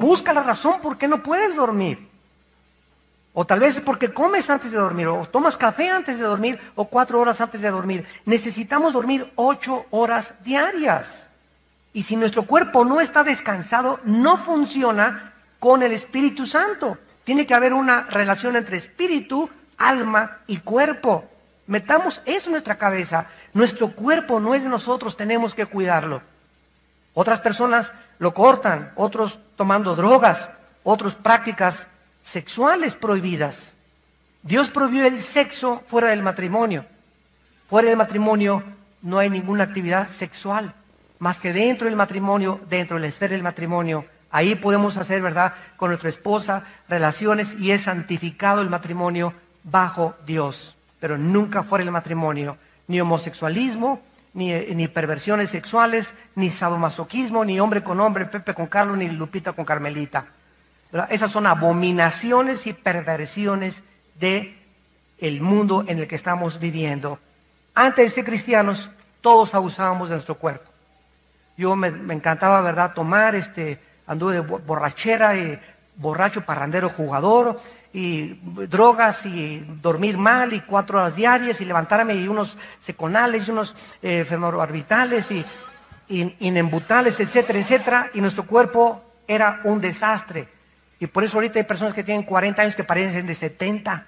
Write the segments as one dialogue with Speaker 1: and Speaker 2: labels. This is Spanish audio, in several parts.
Speaker 1: busca la razón por qué no puedes dormir. O tal vez es porque comes antes de dormir, o tomas café antes de dormir, o 4 horas antes de dormir. Necesitamos dormir 8 horas diarias. Y si nuestro cuerpo no está descansado, no funciona con el Espíritu Santo. Tiene que haber una relación entre espíritu, alma y cuerpo. Metamos eso en nuestra cabeza. Nuestro cuerpo no es de nosotros, tenemos que cuidarlo. Otras personas lo cortan, otros tomando drogas, otros prácticas sexuales prohibidas. Dios prohibió el sexo fuera del matrimonio. Fuera del matrimonio no hay ninguna actividad sexual, más que dentro del matrimonio, dentro de la esfera del matrimonio. Ahí podemos hacer, ¿verdad?, con nuestra esposa relaciones, y es santificado el matrimonio bajo Dios. Pero nunca fuera del matrimonio, ni homosexualismo, ni perversiones sexuales, ni sadomasoquismo, ni hombre con hombre, Pepe con Carlos, ni Lupita con Carmelita. ¿Verdad? Esas son abominaciones y perversiones del mundo en el que estamos viviendo. Antes de ser cristianos, todos abusábamos de nuestro cuerpo. Yo me encantaba, ¿verdad?, tomar, anduve de borrachera, borracho, parrandero, jugador, y drogas, y dormir mal, y 4 horas diarias, y levantarme, y unos seconales, y unos femororbitales, y inembutales, etcétera, etcétera, y nuestro cuerpo era un desastre. Y por eso ahorita hay personas que tienen 40 años que parecen de 70.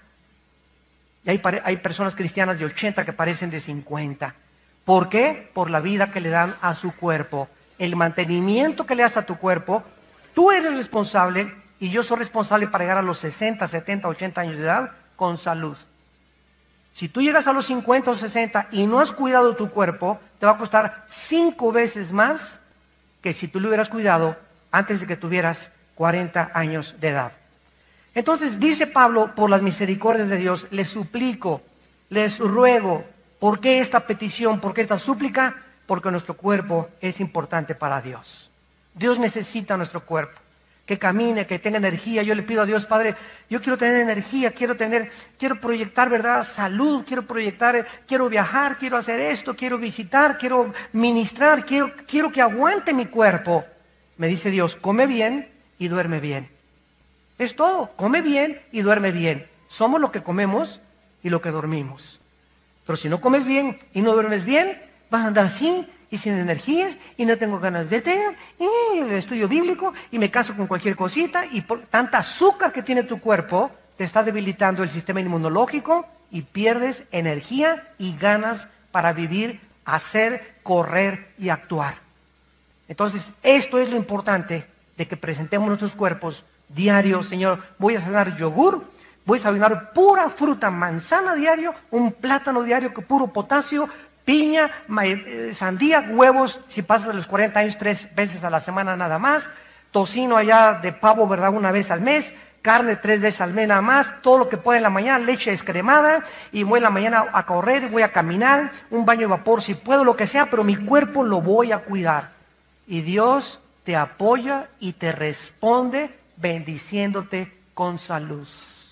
Speaker 1: Y hay personas cristianas de 80 que parecen de 50. ¿Por qué? Por la vida que le dan a su cuerpo. El mantenimiento que le das a tu cuerpo, tú eres responsable, y yo soy responsable para llegar a los 60, 70, 80 años de edad con salud. Si tú llegas a los 50 o 60 y no has cuidado tu cuerpo, te va a costar 5 veces más que si tú lo hubieras cuidado antes de que tuvieras 40 años de edad. Entonces dice Pablo, por las misericordias de Dios, les suplico, les ruego. ¿Por qué esta petición? ¿Por qué esta súplica? Porque nuestro cuerpo es importante para Dios. Dios necesita nuestro cuerpo, que camine, que tenga energía. Yo le pido a Dios, Padre, yo quiero tener energía, quiero proyectar, ¿verdad?, salud, quiero viajar, quiero hacer esto, quiero visitar, quiero ministrar, quiero que aguante mi cuerpo. Me dice Dios, come bien y duerme bien. Es todo, come bien y duerme bien. Somos lo que comemos y lo que dormimos. Pero si no comes bien y no duermes bien, vas a andar así y sin energía, y no tengo ganas de tener, y el estudio bíblico, y me caso con cualquier cosita, y por tanta azúcar que tiene tu cuerpo, te está debilitando el sistema inmunológico, y pierdes energía y ganas para vivir, hacer, correr y actuar. Entonces, esto es lo importante de que presentemos nuestros cuerpos diarios. Señor, voy a cenar yogur, voy a desayunar pura fruta, manzana diario, un plátano diario con puro potasio, piña, sandía, huevos, si pasas de los 40 años 3 veces a la semana nada más, tocino allá de pavo, ¿verdad?, 1 vez al mes, carne 3 veces al mes nada más, todo lo que pueda en la mañana, leche descremada, y voy en la mañana a correr, voy a caminar, un baño de vapor si puedo, lo que sea, pero mi cuerpo lo voy a cuidar. Y Dios te apoya y te responde bendiciéndote con salud.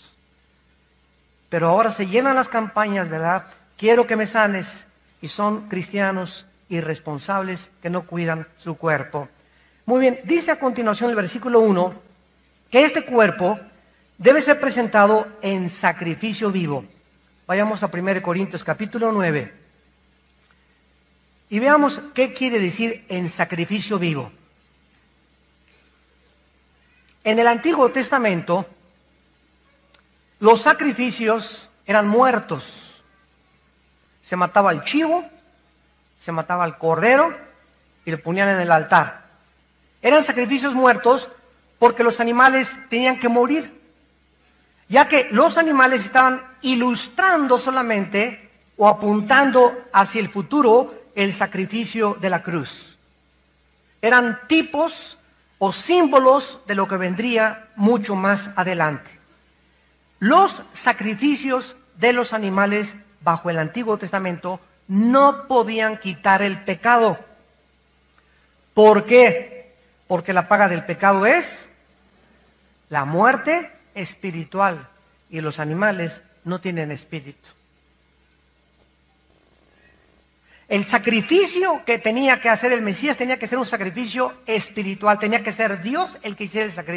Speaker 1: Pero ahora se llenan las campañas, ¿verdad? Quiero que me sanes. Y son cristianos irresponsables que no cuidan su cuerpo. Muy bien, dice a continuación el versículo 1 que este cuerpo debe ser presentado en sacrificio vivo. Vayamos a 1 Corintios capítulo 9 y veamos qué quiere decir en sacrificio vivo. En el Antiguo Testamento, los sacrificios eran muertos. Se mataba al chivo, se mataba al cordero y le ponían en el altar. Eran sacrificios muertos porque los animales tenían que morir, ya que los animales estaban ilustrando solamente o apuntando hacia el futuro el sacrificio de la cruz. Eran tipos o símbolos de lo que vendría mucho más adelante. Los sacrificios de los animales bajo el Antiguo Testamento no podían quitar el pecado. ¿Por qué? Porque la paga del pecado es la muerte espiritual, y los animales no tienen espíritu. El sacrificio que tenía que hacer el Mesías tenía que ser un sacrificio espiritual, tenía que ser Dios el que hiciera el sacrificio.